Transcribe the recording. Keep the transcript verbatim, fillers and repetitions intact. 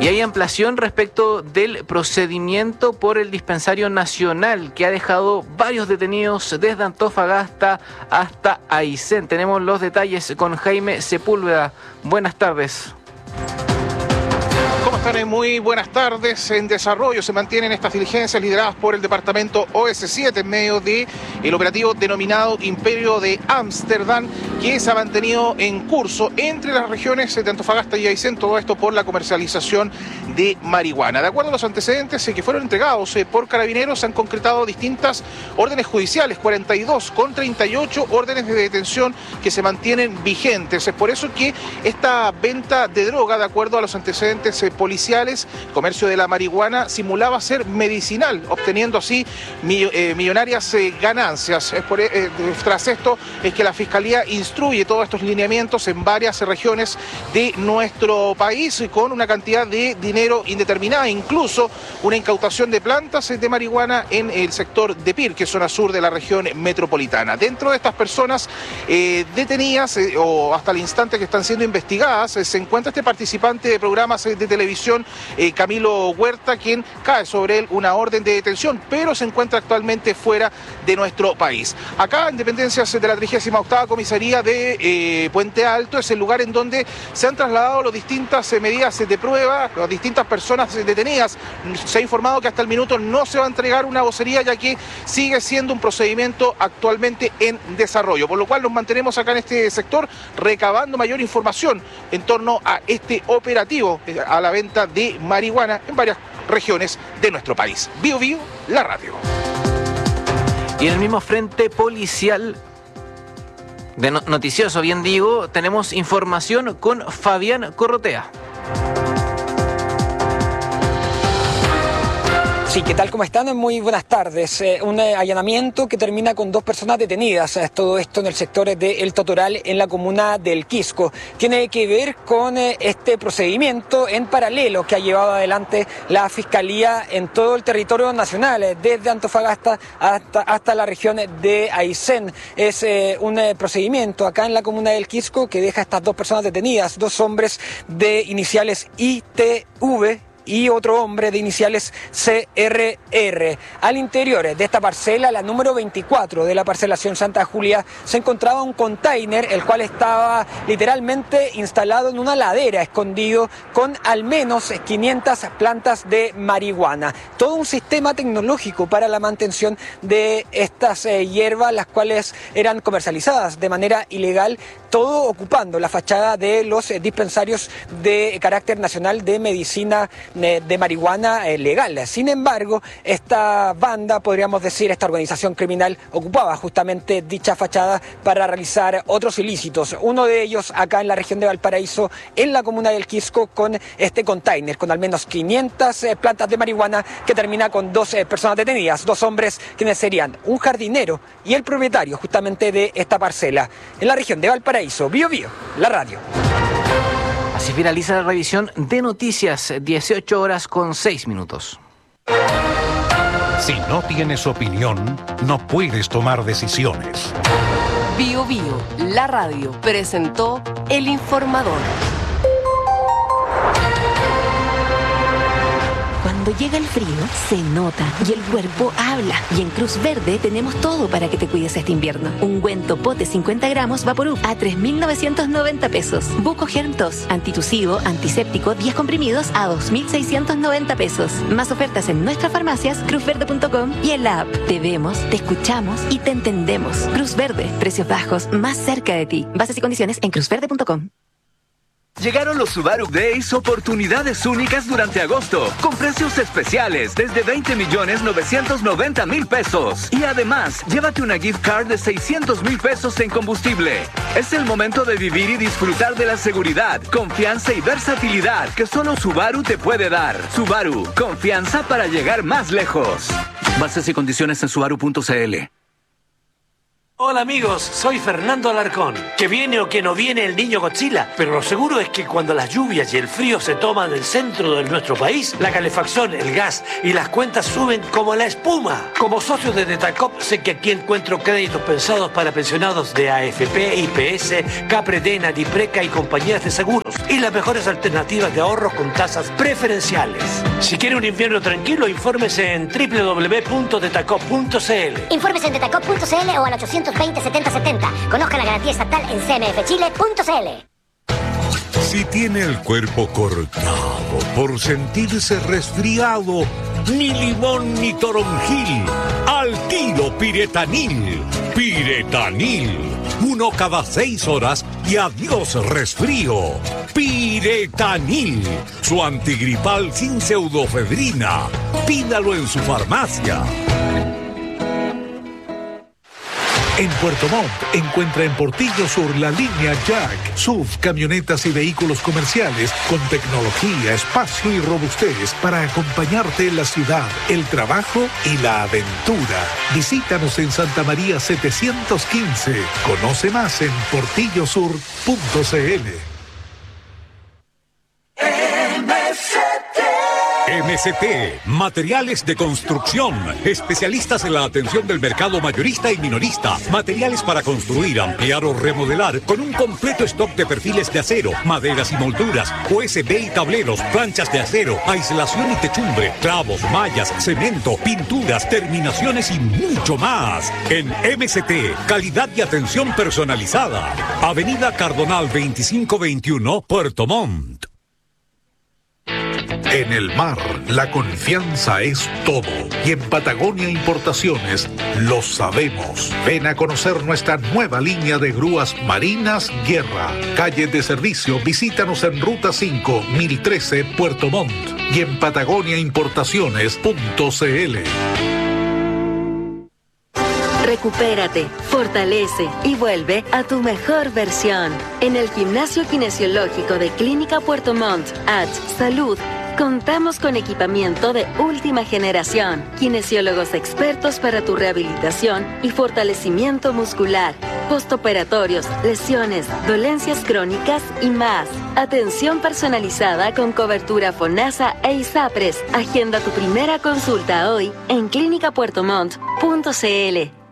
Y hay ampliación respecto del procedimiento por el dispensario nacional que ha dejado varios detenidos desde Antofagasta hasta Aysén. Tenemos los detalles con Jaime Sepúlveda. Buenas tardes. ¿Cómo están? Muy buenas tardes. En desarrollo se mantienen estas diligencias lideradas por el departamento O S siete en medio del operativo denominado Imperio de Ámsterdam, que se ha mantenido en curso entre las regiones de Antofagasta y Aysén, todo esto por la comercialización de marihuana. De acuerdo a los antecedentes que fueron entregados por Carabineros, se han concretado distintas órdenes judiciales, cuarenta y dos con treinta y ocho órdenes de detención que se mantienen vigentes. Es por eso que esta venta de droga, de acuerdo a los antecedentes policiales, comercio de la marihuana simulaba ser medicinal, obteniendo así millonarias ganancias. Es por, eh, tras esto es que la Fiscalía instruye todos estos lineamientos en varias regiones de nuestro país con una cantidad de dinero indeterminada, incluso una incautación de plantas de marihuana en el sector de Pirque, zona sur de la región metropolitana. Dentro de estas personas eh, detenidas eh, o hasta el instante que están siendo investigadas, eh, se encuentra este participante de programas de televisión, eh, Camilo Huerta, quien cae sobre él una orden de detención, pero se encuentra actualmente fuera de nuestro país. Acá, en dependencias de la trigésima octava Comisaría de eh, Puente Alto, es el lugar en donde se han trasladado las distintas eh, medidas de prueba, las distintas personas detenidas. Se ha informado que hasta el minuto no se va a entregar una vocería, ya que sigue siendo un procedimiento actualmente en desarrollo, por lo cual nos mantenemos acá en este sector recabando mayor información en torno a este operativo eh, a la venta de marihuana en varias regiones de nuestro país. Bio Bio, la radio. Y en el mismo frente policial de noticioso, bien digo, tenemos información con Fabián Corrotea. Sí, ¿qué tal? ¿Cómo están? Muy buenas tardes. Eh, un eh, allanamiento que termina con dos personas detenidas. Eh, todo esto en el sector de El Totoral, en la comuna del Quisco. Tiene que ver con eh, este procedimiento en paralelo que ha llevado adelante la Fiscalía en todo el territorio nacional, eh, desde Antofagasta hasta, hasta la región de Aysén. Es eh, un eh, procedimiento acá en la comuna del Quisco que deja a estas dos personas detenidas, dos hombres de iniciales I T V y otro hombre de iniciales C R R. Al interior de esta parcela, la número veinticuatro de la parcelación Santa Julia, se encontraba un container, el cual estaba literalmente instalado en una ladera, escondido con al menos quinientas plantas de marihuana. Todo un sistema tecnológico para la mantención de estas eh, hierbas, las cuales eran comercializadas de manera ilegal, todo ocupando la fachada de los eh, dispensarios de carácter nacional de medicina de marihuana legal. Sin embargo, esta banda, podríamos decir, esta organización criminal, ocupaba justamente dicha fachada para realizar otros ilícitos. Uno de ellos acá en la región de Valparaíso, en la comuna del Quisco, con este container, con al menos quinientas eh, plantas de marihuana, que termina con dos eh, personas detenidas, dos hombres quienes serían un jardinero y el propietario justamente de esta parcela. En la región de Valparaíso, Bio Bio, la radio. Así finaliza la revisión de noticias, dieciocho horas con seis minutos. Si no tienes opinión, no puedes tomar decisiones. Bio Bio, la radio, presentó El Informador. Cuando llega el frío, se nota y el cuerpo habla. Y en Cruz Verde tenemos todo para que te cuides este invierno. Ungüento pote cincuenta gramos Vaporub a tres mil novecientos noventa pesos. Buco Germ Tos, antitusivo, antiséptico, diez comprimidos a dos mil seiscientos noventa pesos. Más ofertas en nuestras farmacias, cruz verde punto com y en la app. Te vemos, te escuchamos y te entendemos. Cruz Verde, precios bajos, más cerca de ti. Bases y condiciones en cruz verde punto com. Llegaron los Subaru Days, oportunidades únicas durante agosto, con precios especiales desde veinte millones novecientos noventa mil pesos. Y además, llévate una gift card de seiscientos mil pesos en combustible. Es el momento de vivir y disfrutar de la seguridad, confianza y versatilidad que solo Subaru te puede dar. Subaru, confianza para llegar más lejos. Bases y condiciones en subaru punto c l. Hola amigos, soy Fernando Alarcón. Que viene o que no viene el niño Godzilla, pero lo seguro es que cuando las lluvias y el frío se toman el centro de nuestro país, la calefacción, el gas y las cuentas suben como la espuma. Como socio de Detacop sé que aquí encuentro créditos pensados para pensionados de A F P, I P S, Capredena, Dipreca y compañías de seguros y las mejores alternativas de ahorro con tasas preferenciales. Si quiere un invierno tranquilo, infórmese en doble u doble u doble u punto detacop punto c l. Infórmese en detacop punto c l o al ochocientos veinte setenta setenta. Conozca la garantía estatal en c m f chile punto c l. Si tiene el cuerpo cortado por sentirse resfriado, ni limón ni toronjil, al tiro Piretanil. Piretanil. Uno cada seis horas y adiós resfrío. Piretanil. Su antigripal sin pseudofedrina. Pídalo en su farmacia. En Puerto Montt encuentra en Portillo Sur la línea Jack, S U V, camionetas y vehículos comerciales con tecnología, espacio y robustez para acompañarte en la ciudad, el trabajo y la aventura. Visítanos en Santa María setecientos quince. Conoce más en portillo sur punto c l. M S T, materiales de construcción, especialistas en la atención del mercado mayorista y minorista, materiales para construir, ampliar o remodelar, con un completo stock de perfiles de acero, maderas y molduras, U S B y tableros, planchas de acero, aislación y techumbre, clavos, mallas, cemento, pinturas, terminaciones y mucho más. En M S T, calidad y atención personalizada. Avenida Cardonal veinticinco veintiuno, Puerto Montt. En el mar, la confianza es todo. Y en Patagonia Importaciones lo sabemos. Ven a conocer nuestra nueva línea de grúas marinas Guerra. Calle de servicio, visítanos en Ruta cinco, mil trece, Puerto Montt. Y en patagonia importaciones punto c l. Recupérate, fortalece y vuelve a tu mejor versión. En el Gimnasio Kinesiológico de Clínica Puerto Montt, H Salud, contamos con equipamiento de última generación, kinesiólogos expertos para tu rehabilitación y fortalecimiento muscular, postoperatorios, lesiones, dolencias crónicas y más. Atención personalizada con cobertura FONASA e ISAPRES. Agenda tu primera consulta hoy en clínica puerto montt punto c l.